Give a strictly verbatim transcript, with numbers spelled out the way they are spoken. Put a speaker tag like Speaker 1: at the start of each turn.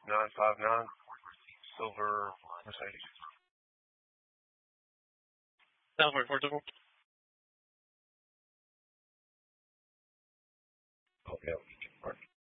Speaker 1: nine five nine, silver Mercedes.
Speaker 2: California four two four.
Speaker 1: Oh, yeah.